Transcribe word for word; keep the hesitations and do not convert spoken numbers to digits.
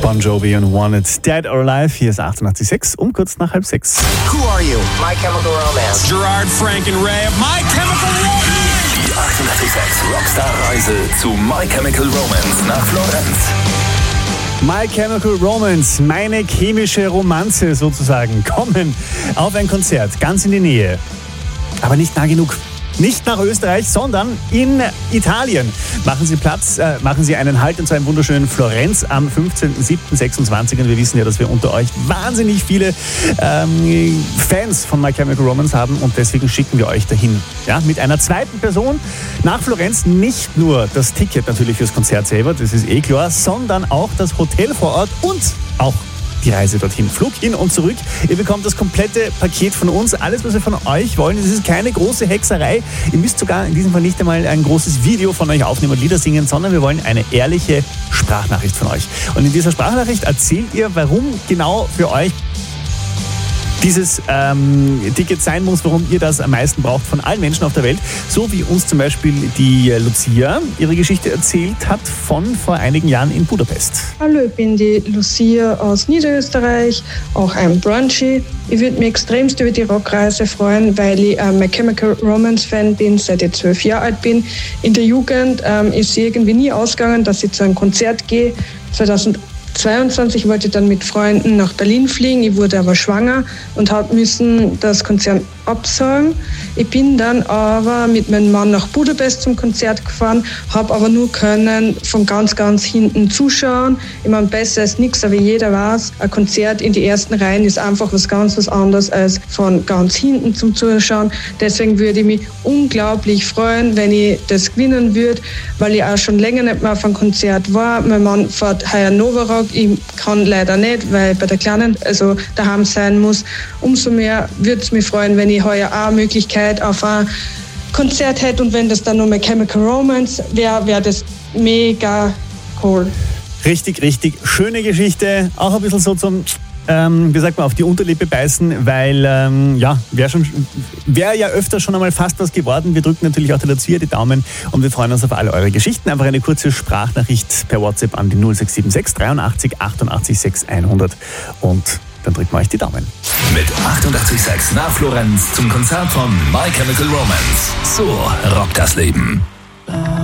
Bon Jovi und Wanted, Dead or Alive. Hier ist achtundachtzig Komma sechs, um kurz nach halb sechs. Who are you? My Chemical Romance. Gerard, Frank and Ray of My Chemical Romance. Die achtundachtzig Komma sechs Rockstar-Reise zu My Chemical Romance nach Florenz. My Chemical Romance, meine chemische Romanze sozusagen, kommen auf ein Konzert ganz in die Nähe. Aber nicht nah genug. Nicht nach Österreich, sondern in Italien. Machen Sie Platz, äh, machen Sie einen Halt und zwar im wunderschönen Florenz am fünfzehnten siebten sechsundzwanzig. Und wir wissen ja, dass wir unter euch wahnsinnig viele ähm, Fans von My Chemical Romance haben und deswegen schicken wir euch dahin. Ja, mit einer zweiten Person nach Florenz. Nicht nur das Ticket natürlich fürs Konzert selber, das ist eh klar, sondern auch das Hotel vor Ort und auch die Reise dorthin. Flug hin und zurück. Ihr bekommt das komplette Paket von uns. Alles, was wir von euch wollen. Es ist keine große Hexerei. Ihr müsst sogar in diesem Fall nicht einmal ein großes Video von euch aufnehmen und Lieder singen, sondern wir wollen eine ehrliche Sprachnachricht von euch. Und in dieser Sprachnachricht erzählt ihr, warum genau für euch dieses ähm, Ticket sein muss, warum ihr das am meisten braucht von allen Menschen auf der Welt. So wie uns zum Beispiel die Lucia ihre Geschichte erzählt hat von vor einigen Jahren in Budapest. Hallo, ich bin die Lucia aus Niederösterreich, auch ein Brunchy. Ich würde mich extremst über die Rockreise freuen, weil ich ähm, My Chemical Romance Fan bin, seit ich zwölf Jahre alt bin. In der Jugend ähm, ist sie irgendwie nie ausgegangen, dass ich zu einem Konzert gehe. zweitausendzweiundzwanzig wollte ich dann mit Freunden nach Berlin fliegen. Ich wurde aber schwanger und habe müssen das Konzert absagen. Ich bin dann aber mit meinem Mann nach Budapest zum Konzert gefahren, habe aber nur können von ganz, ganz hinten zuschauen. Ich meine, besser ist nichts, aber jeder weiß, ein Konzert in die ersten Reihen ist einfach was ganz was anderes als von ganz hinten zum Zuschauen. Deswegen würde ich mich unglaublich freuen, wenn ich das gewinnen würde, weil ich auch schon länger nicht mehr auf einem Konzert war. Mein Mann fährt heuer Novarock, ich kann leider nicht, weil ich bei der Kleinen also daheim sein muss. Umso mehr würde es mich freuen, wenn ich heuer auch eine Möglichkeit auf ein Konzert hätte und wenn das dann nur My Chemical Romance wäre, wäre das mega cool. Richtig, richtig schöne Geschichte. Auch ein bisschen so zum, ähm, wie sagt man, auf die Unterlippe beißen, weil, ähm, ja, wäre schon, wäre ja öfter schon einmal fast was geworden. Wir drücken natürlich auch der Lucia die Daumen und wir freuen uns auf alle eure Geschichten. Einfach eine kurze Sprachnachricht per WhatsApp an die null sechs sieben sechs dreiundachtzig achtundachtzig sechs hundert und dann drücken wir euch die Daumen. Mit achtundachtzig Komma sechs nach Florenz zum Konzert von My Chemical Romance. So rockt das Leben.